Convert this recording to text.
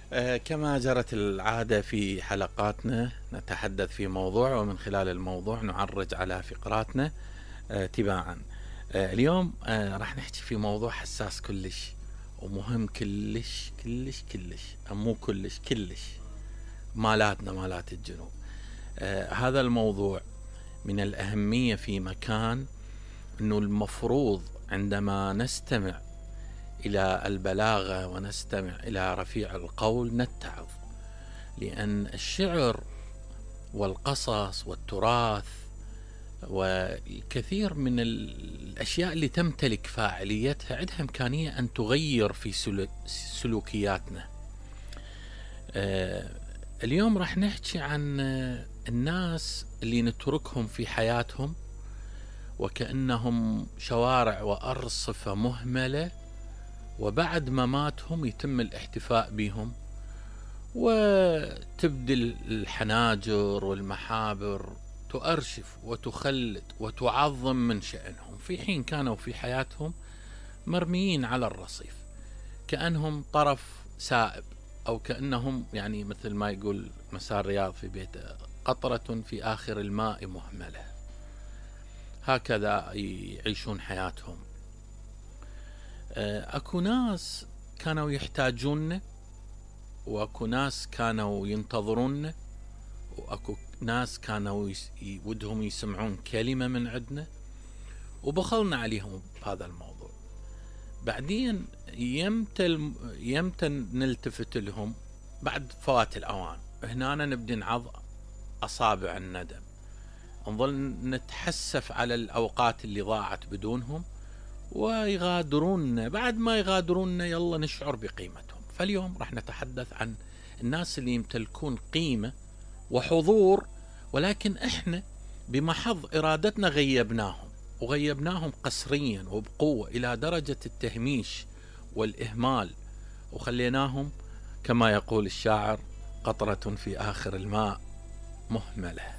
كما جرت العادة في حلقاتنا نتحدث في موضوع، ومن خلال الموضوع نعرج على فقراتنا تباعا. اليوم راح نحكي في موضوع حساس كلش ومهم كلش كلش كلش، مو كلش كلش، مالات الجنوب. هذا الموضوع من الأهمية في مكان أنه المفروض عندما نستمع إلى البلاغة ونستمع إلى رفيع القول نتعظ، لأن الشعر والقصص والتراث والكثير من الأشياء اللي تمتلك فاعليتها عندها إمكانية أن تغير في سلوكياتنا. اليوم راح نحكي عن الناس اللي نتركهم في حياتهم وكأنهم شوارع وأرصفة مهملة، وبعد مماتهم يتم الاحتفاء بهم وتبدل الحناجر والمحابر تؤرشف وتخلد وتعظم من شأنهم، في حين كانوا في حياتهم مرميين على الرصيف كأنهم طرف سائب، أو كأنهم يعني مثل ما يقول مسار رياض في بيته قطرة في آخر الماء مهملة. هكذا يعيشون حياتهم. أكو ناس كانوا يحتاجون، وأكو ناس كانوا ينتظرون، وأكو ناس كانوا ودهم يسمعون كلمة من عندنا وبخلنا عليهم بهذا الموضوع. بعدين يمتى نلتفت لهم بعد فوات الأوان. هنا نبدي نعض أصابع الندم، نظل نتحسف على الأوقات اللي ضاعت بدونهم، ويغادرون. بعد ما يغادرون يلا نشعر بقيمتهم. فاليوم راح نتحدث عن الناس اللي يمتلكون قيمة وحضور، ولكن احنا بمحض ارادتنا غيبناهم قسريا وبقوة إلى درجة التهميش والإهمال، وخليناهم كما يقول الشاعر قطرة في آخر الماء مهملة.